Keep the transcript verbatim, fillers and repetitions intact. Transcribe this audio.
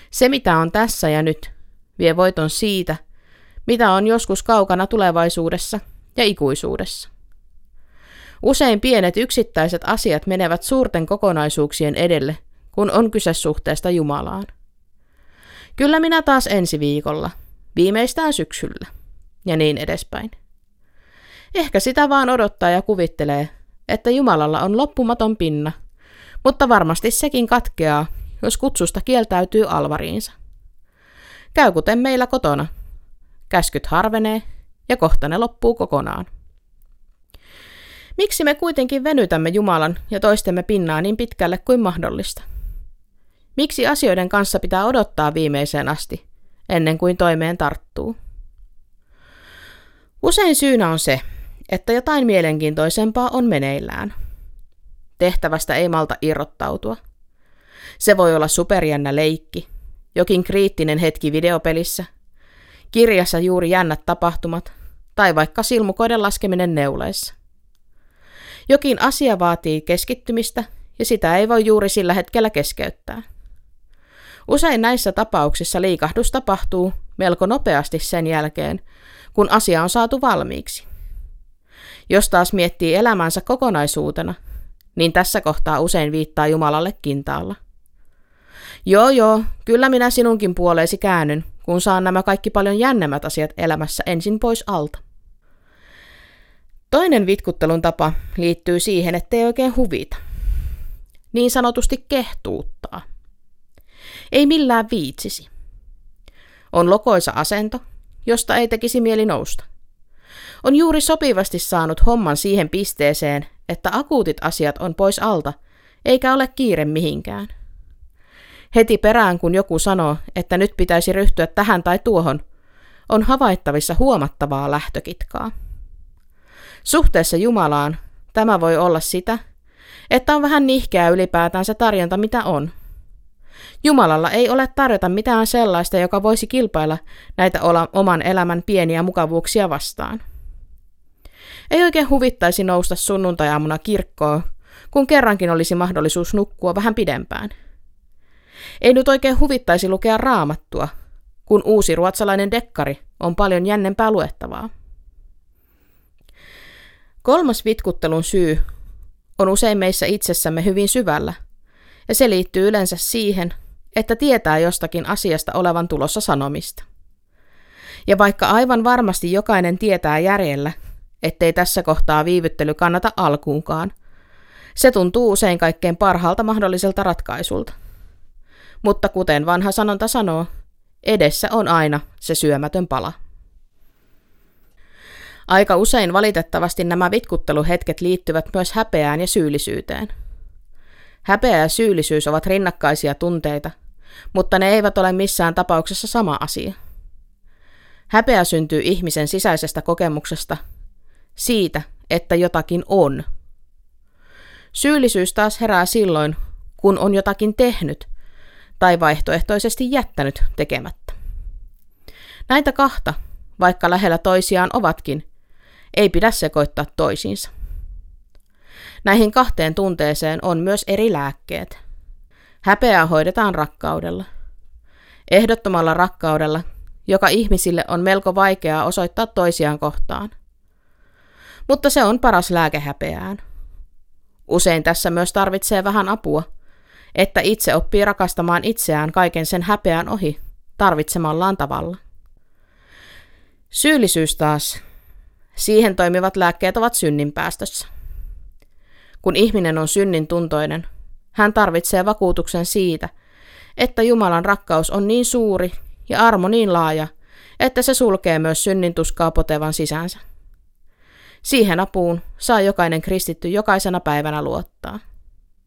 Se, mitä on tässä ja nyt, vie voiton siitä, mitä on joskus kaukana tulevaisuudessa ja ikuisuudessa. Usein pienet yksittäiset asiat menevät suurten kokonaisuuksien edelle, kun on kyse suhteesta Jumalaan. Kyllä minä taas ensi viikolla, viimeistään syksyllä, ja niin edespäin. Ehkä sitä vaan odottaa ja kuvittelee, että Jumalalla on loppumaton pinna, mutta varmasti sekin katkeaa, jos kutsusta kieltäytyy alvariinsa. Käy kuten meillä kotona. Käskyt harvenee ja kohta ne loppuu kokonaan. Miksi me kuitenkin venytämme Jumalan ja toistemme pinnaa niin pitkälle kuin mahdollista? Miksi asioiden kanssa pitää odottaa viimeiseen asti, ennen kuin toimeen tarttuu? Usein syynä on se, että jotain mielenkiintoisempaa on meneillään. Tehtävästä ei malta irrottautua. Se voi olla superjännä leikki, jokin kriittinen hetki videopelissä, kirjassa juuri jännät tapahtumat tai vaikka silmukoiden laskeminen neuleissa. Jokin asia vaatii keskittymistä ja sitä ei voi juuri sillä hetkellä keskeyttää. Usein näissä tapauksissa liikahdus tapahtuu melko nopeasti sen jälkeen, kun asia on saatu valmiiksi. Jos taas miettii elämänsä kokonaisuutena, niin tässä kohtaa usein viittaa Jumalalle kintaalla. Joo joo, kyllä minä sinunkin puoleesi käännyn, kun saan nämä kaikki paljon jännemmät asiat elämässä ensin pois alta. Toinen vitkuttelun tapa liittyy siihen, ettei oikein huvita. Niin sanotusti kehtuuttaa. Ei millään viitsisi. On lokoisa asento, josta ei tekisi mieli nousta. On juuri sopivasti saanut homman siihen pisteeseen, että akuutit asiat on pois alta, eikä ole kiire mihinkään. Heti perään, kun joku sanoo, että nyt pitäisi ryhtyä tähän tai tuohon, on havaittavissa huomattavaa lähtökitkaa. Suhteessa Jumalaan tämä voi olla sitä, että on vähän nihkeä ylipäätään se tarjonta, mitä on. Jumalalla ei ole tarjota mitään sellaista, joka voisi kilpailla näitä oman elämän pieniä mukavuuksia vastaan. Ei oikein huvittaisi nousta sunnuntai-aamuna kirkkoon, kun kerrankin olisi mahdollisuus nukkua vähän pidempään. Ei nyt oikein huvittaisi lukea Raamattua, kun uusi ruotsalainen dekkari on paljon jännempää luettavaa. Kolmas vitkuttelun syy on usein meissä itsessämme hyvin syvällä, ja se liittyy yleensä siihen, että tietää jostakin asiasta olevan tulossa sanomista. Ja vaikka aivan varmasti jokainen tietää järjellä, ettei tässä kohtaa viivyttely kannata alkuunkaan, se tuntuu usein kaikkein parhaalta mahdolliselta ratkaisulta. Mutta kuten vanha sanonta sanoo, edessä on aina se syömätön pala. Aika usein valitettavasti nämä vitkutteluhetket liittyvät myös häpeään ja syyllisyyteen. Häpeä ja syyllisyys ovat rinnakkaisia tunteita, mutta ne eivät ole missään tapauksessa sama asia. Häpeä syntyy ihmisen sisäisestä kokemuksesta, siitä, että jotakin on. Syyllisyys taas herää silloin, kun on jotakin tehnyt tai vaihtoehtoisesti jättänyt tekemättä. Näitä kahta, vaikka lähellä toisiaan ovatkin, ei pidä sekoittaa toisiinsa. Näihin kahteen tunteeseen on myös eri lääkkeet. Häpeää hoidetaan rakkaudella. Ehdottomalla rakkaudella, joka ihmisille on melko vaikeaa osoittaa toisiaan kohtaan. Mutta se on paras lääke häpeään. Usein tässä myös tarvitsee vähän apua, että itse oppii rakastamaan itseään kaiken sen häpeän ohi tarvitsemallaan tavalla. Syyllisyys taas. Siihen toimivat lääkkeet ovat synninpäästössä. Kun ihminen on synnintuntoinen, hän tarvitsee vakuutuksen siitä, että Jumalan rakkaus on niin suuri ja armo niin laaja, että se sulkee myös synnintuskaa potevan sisänsä. Siihen apuun saa jokainen kristitty jokaisena päivänä luottaa.